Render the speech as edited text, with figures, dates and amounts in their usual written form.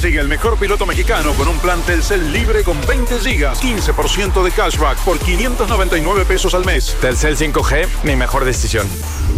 Sigue el mejor piloto mexicano con un plan Telcel libre con 20 gigas, 15% de cashback por 599 pesos al mes. Telcel 5G, mi mejor decisión.